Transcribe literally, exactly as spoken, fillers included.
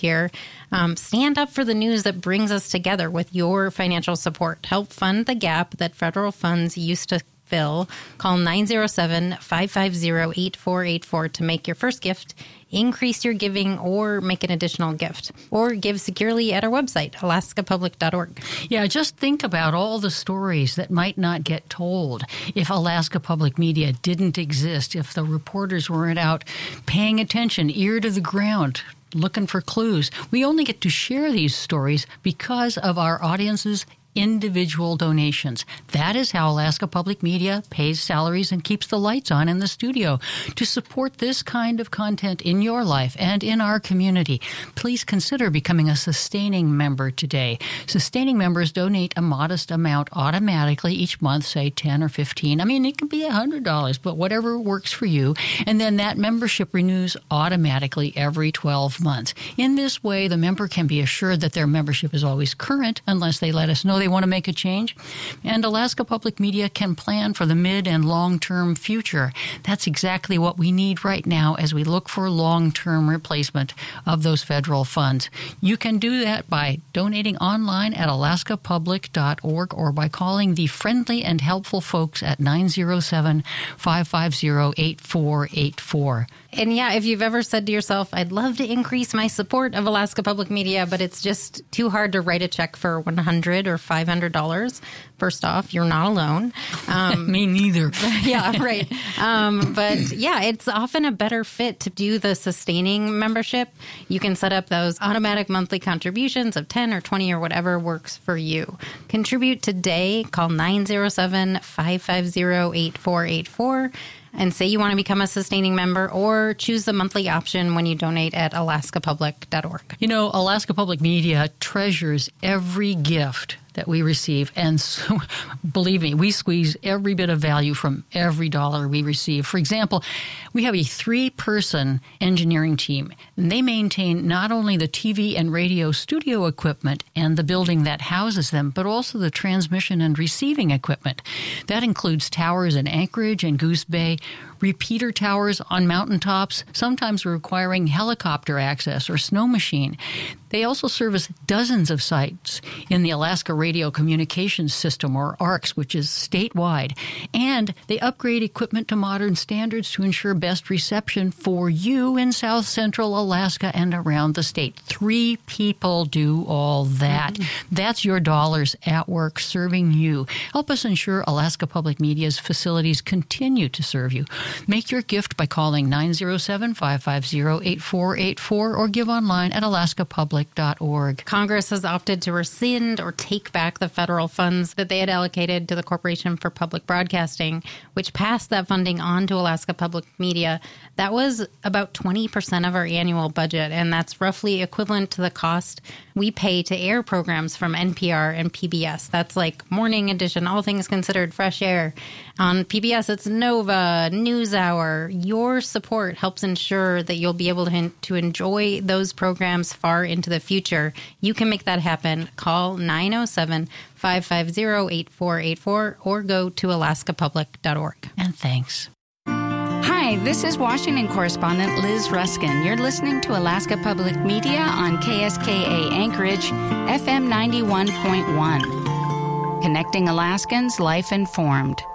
here. Um, stand up for the news that brings us together with your financial support. Help fund the gap that federal funds used to fill. Call nine oh seven, five five oh, eight four eight four to make your first gift, increase your giving, or make an additional gift. Or give securely at our website, alaska public dot org. Yeah, just think about all the stories that might not get told if Alaska Public Media didn't exist, if the reporters weren't out paying attention, ear to the ground, looking for clues. We only get to share these stories because of our audience's individual donations. That is how Alaska Public Media pays salaries and keeps the lights on in the studio. To support this kind of content in your life and in our community, please consider becoming a sustaining member today. Sustaining members donate a modest amount automatically each month, say ten or fifteen. I mean, it can be one hundred dollars, but whatever works for you. And then that membership renews automatically every twelve months. In this way, the member can be assured that their membership is always current unless they let us know they want to make a change. And Alaska Public Media can plan for the mid and long-term future. That's exactly what we need right now as we look for long-term replacement of those federal funds. You can do that by donating online at alaska public dot org or by calling the friendly and helpful folks at nine oh seven, five five oh, eight four eight four. And yeah, if you've ever said to yourself, I'd love to increase my support of Alaska Public Media, but it's just too hard to write a check for one hundred dollars or five hundred dollars. First off, you're not alone. Um, Me neither. Yeah, right. Um, but yeah, it's often a better fit to do the sustaining membership. You can set up those automatic monthly contributions of ten or twenty or whatever works for you. Contribute today. Call nine oh seven, five five oh, eight four eight four. And say you want to become a sustaining member, or choose the monthly option when you donate at alaska public dot org. You know, Alaska Public Media treasures every gift that we receive. And so, believe me, we squeeze every bit of value from every dollar we receive. For example, we have a three-person engineering team, and they maintain not only the T V and radio studio equipment and the building that houses them, but also the transmission and receiving equipment. That includes towers in Anchorage and Goose Bay, repeater towers on mountaintops, sometimes requiring helicopter access or snow machine. They also service dozens of sites in the Alaska Radio Communications System, or A R C S, which is statewide. And they upgrade equipment to modern standards to ensure best reception for you in South Central Alaska and around the state. Three people do all that. Mm-hmm. That's your dollars at work serving you. Help us ensure Alaska Public Media's facilities continue to serve you. Make your gift by calling nine oh seven, five five oh, eight four eight four or give online at alaska public dot org. Congress has opted to rescind or take back the federal funds that they had allocated to the Corporation for Public Broadcasting, which passed that funding on to Alaska Public Media. That was about twenty percent of our annual budget, and that's roughly equivalent to the cost we pay to air programs from N P R and P B S. That's like Morning Edition, All Things Considered, Fresh Air. On P B S, it's Nova, NewsHour. Your support helps ensure that you'll be able to, to enjoy those programs far into the future. You can make that happen. Call nine oh seven, five five oh, eight four eight four or go to alaska public dot org. And thanks. Hi, this is Washington correspondent Liz Ruskin. You're listening to Alaska Public Media on K S K A Anchorage, F M ninety-one point one. Connecting Alaskans, life informed.